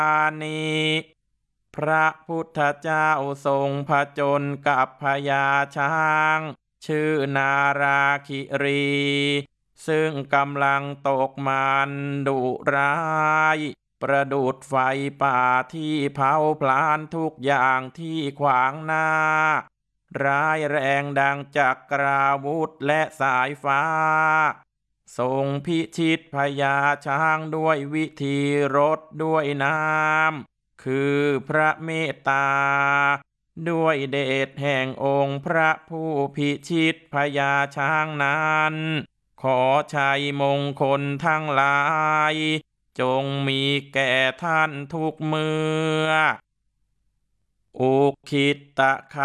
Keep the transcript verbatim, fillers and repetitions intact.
นิพระพุทธเจ้าทรงผจญกับพญาช้างชื่อนาราคิรีซึ่งกำลังตกมันดุร้ายประดุจไฟป่าที่เผาพลานทุกอย่างที่ขวางหน้าร้ายแรงดังจักราวุธและสายฟ้าทรงพิชิตพญาช้างด้วยวิธีรดด้วยน้ำคือพระเมตตาด้วยเดชแห่งองค์พระผู้พิชิตพญาช้างนั้นขอชัยมงคลทั้งหลายจงมีแก่ท่านทุกเมื่ออุคิตตะ